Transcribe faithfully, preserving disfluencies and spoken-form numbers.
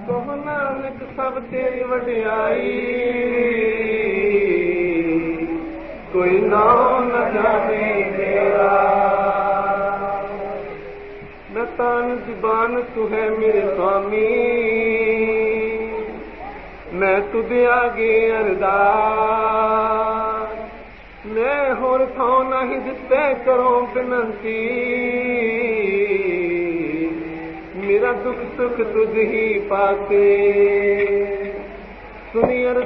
ਕਹੋ ਨਾਨਕ ਸਭ ਤੇਰੀ ਵਡਿਆਈ, ਕੋਈ ਨਾਮ ਨ ਜਾਣੇ ਤੇਰਾ। ਮੈਂ ਤਾਨ ਜ਼ੁਬਾਨ ਤੂੰ ਹੈ ਮੇਰੇ ਸੁਆਮੀ, ਮੈਂ ਤੁਧ ਆਗੇ ਅਰਦਾਸ। ਮੈਂ ਹੋਰ ਥਾਂ ਨਹੀਂ ਦਿੱਤੇ ਕਰੋ ਬੇਨੰਤੀ, ਮੇਰਾ ਦੁੱਖ ਸੁੱਖ ਤੁਝ ਹੀ ਪਾਸੇ। ਸੁਣੀ